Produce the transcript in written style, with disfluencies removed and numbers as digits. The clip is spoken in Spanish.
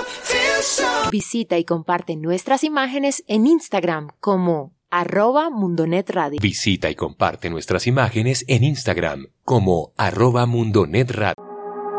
Visita y comparte nuestras imágenes en Instagram como @mundonetradio. Visita y comparte nuestras imágenes en Instagram como @mundonetradio.